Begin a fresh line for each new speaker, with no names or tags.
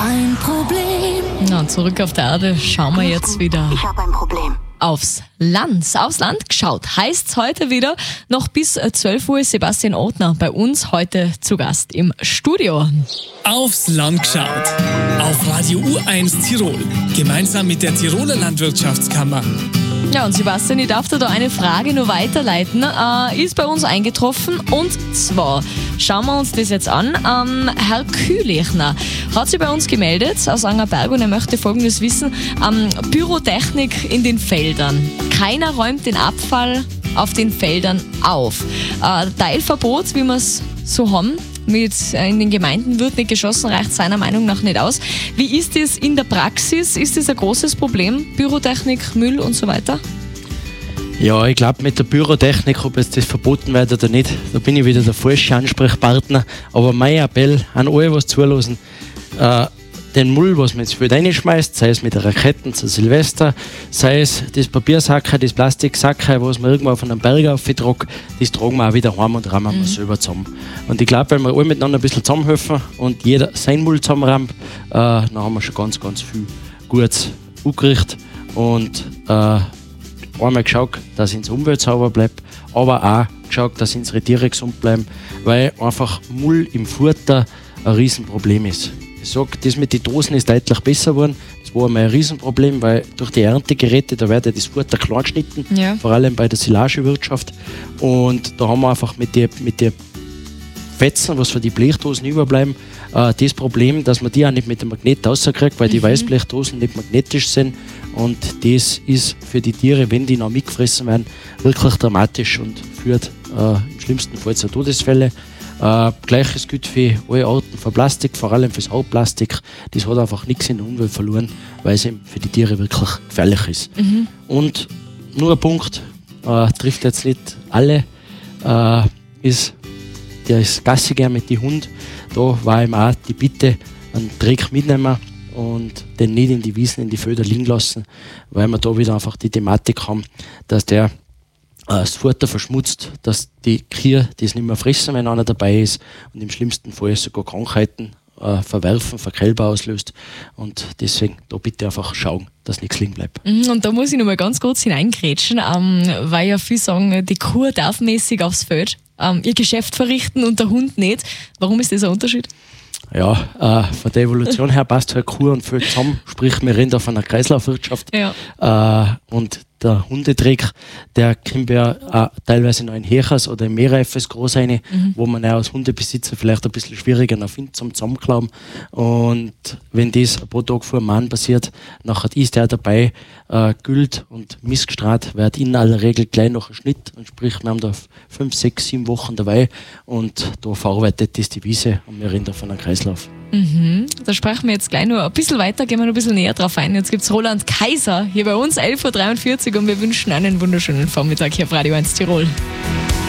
ein Problem.
Na, zurück auf der Erde schauen wir jetzt wieder
Ich habe ein Problem.
aufs Land geschaut. Heißt heute wieder, noch bis 12 Uhr ist Sebastian Othner bei uns heute zu Gast im Studio.
Aufs Land geschaut. Auf Radio U1 Tirol. Gemeinsam mit der Tiroler Landwirtschaftskammer.
Ja, und Sebastian, ich darf dir da eine Frage nur weiterleiten. Ist bei uns eingetroffen, und zwar schauen wir uns das jetzt an. Herr Kühlechner hat sich bei uns gemeldet aus Angerberg und er möchte Folgendes wissen. Pyrotechnik in den Feldern. Keiner räumt den Abfall auf den Feldern auf. Teilverbot, wie wir es so haben, in den Gemeinden wird nicht geschossen, reicht seiner Meinung nach nicht aus. Wie ist das in der Praxis? Ist das ein großes Problem? Pyrotechnik, Müll und so weiter?
Ja, ich glaube, mit der Pyrotechnik, ob jetzt das verboten wird oder nicht, da bin ich wieder der falsche Ansprechpartner. Aber mein Appell an alle, was zulassen, den Müll, was man ins Feld reinschmeißt, sei es mit Raketen zu Silvester, sei es das Papiersacke, das Plastiksacke, was man irgendwo auf einem Berg auftragt, das tragen wir auch wieder heim und rammen wir selber zusammen. Und ich glaube, wenn wir alle miteinander ein bisschen zusammenhelfen und jeder sein Müll zusammenrammt, dann haben wir schon ganz, ganz viel Gutes angerichtet und einmal geschaut, dass unsere Umwelt sauber bleibt, aber auch geschaut, dass unsere Tiere gesund bleiben, weil einfach Müll im Futter ein Riesenproblem ist. Ich sage, das mit den Dosen ist deutlich besser geworden. Das war einmal ein Riesenproblem, weil durch die Erntegeräte, da wird ja das Futter klein geschnitten, vor allem bei der Silagewirtschaft. Und da haben wir einfach mit den Fetzen, was für die Blechdosen überbleiben, das Problem, dass man die auch nicht mit dem Magnet rauskriegt, weil die Weißblechdosen nicht magnetisch sind. Und das ist für die Tiere, wenn die noch mitgefressen werden, wirklich dramatisch und führt im schlimmsten Fall zu Todesfällen. Gleiches gilt für alle Arten von Plastik, vor allem fürs Hautplastik. Das hat einfach nichts in der Umwelt verloren, weil es eben für die Tiere wirklich gefährlich ist. Und nur ein Punkt, trifft jetzt nicht alle, ist das Gassi gern mit den Hunden. Da war ihm auch die Bitte, einen Dreck mitnehmen und den nicht in die Wiesen, in die Felder liegen lassen, weil wir da wieder einfach die Thematik haben, dass der das Futter verschmutzt, dass die Kühe das nicht mehr fressen, wenn einer dabei ist und im schlimmsten Fall sogar Krankheiten verwerfen, Verkälber auslöst. Und deswegen da bitte einfach schauen, dass nichts liegen bleibt.
Und da muss ich noch mal ganz kurz hineingrätschen, weil ja viele sagen, die Kuh darf mäßig aufs Feld ihr Geschäft verrichten und der Hund nicht. Warum ist das ein Unterschied?
Ja, von der Evolution her passt halt Kuh und Feld zusammen, sprich wir reden da von einer Kreislaufwirtschaft. Und der Hundedreck, der kommt ja auch teilweise noch in Hechers oder in Meerreifes groß rein, wo man auch als Hundebesitzer vielleicht ein bisschen schwieriger noch findet zum Zusammenklauen. Und wenn das ein paar Tage vor dem Mann passiert, nachher ist der dabei, Gült und Missgestrahlt wird in aller Regel gleich noch ein Schnitt. Und sprich, wir haben da 5, 6, 7 Wochen dabei und da verarbeitet das die Wiese und wir reden da von einem Kreislauf.
Da sprechen wir jetzt gleich noch ein bisschen weiter, gehen wir noch ein bisschen näher drauf ein. Jetzt gibt es Roland Kaiser hier bei uns, 11.43 Uhr, und wir wünschen einen wunderschönen Vormittag hier auf Radio 1 Tirol.